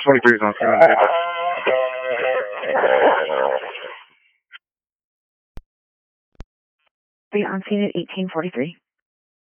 23 is on scene. Are you on scene at 1843?